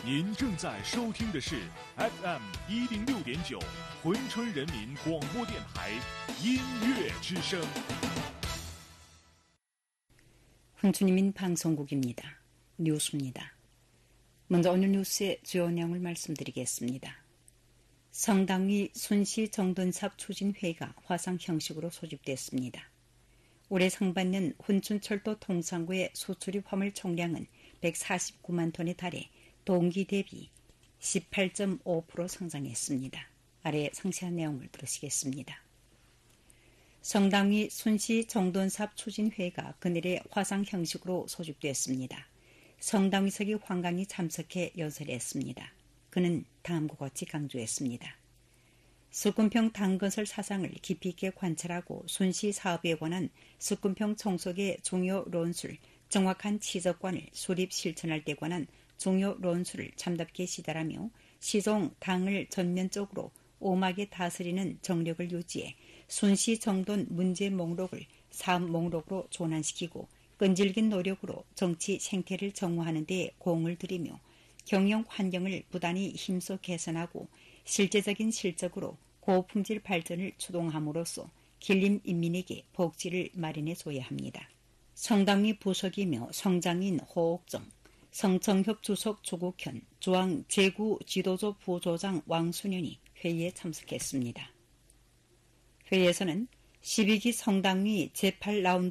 您正在收听的是 FM 106.9珲春人民广播电台音乐之声。 珲春인민 방송국입니다. 뉴스입니다. 먼저 오늘 뉴스의 주요 내용을 말씀드리겠습니다. 성당위 순시 정돈사업 추진회의가 화상 형식으로 소집됐습니다. 올해 상반년 훈춘철도 통상구의 수출입 화물 총량은 149만 톤에 달해 동기 대비 18.5% 성장했습니다. 아래 상세한 내용을 들으시겠습니다. 성당위 순시 정돈사업 추진회의가 그늘의 화상 형식으로 소집됐습니다. 성당위석이 황강이 참석해 연설했습니다. 그는 다음과 같이 강조했습니다. 석군평 당건설 사상을 깊이 있게 관찰하고 순시 사업에 관한 석군평 총석의 중요論술, 정확한 지적관을 수립 실천할 때 관한 중요論술을 참답게 시달하며 시종 당을 전면적으로 오막에 다스리는 정력을 유지해 순시 정돈 문제 목록을 사업 목록으로 전환시키고 끈질긴 노력으로 정치 생태를 정화하는 데 공을 들이며 경영 환경을 부단히 힘써 개선하고 실제적인 실적으로 고품질 발전을 추동함으로써 길림 인민에게 복지를 마련해 줘야 합니다. 성당위 부석이며 성장인 호옥정, 성청협 주석 조국현, 중앙 제구 지도조 부조장 왕순현이 회의에 참석했습니다. 회의에서는 12기 성당위 제8라운드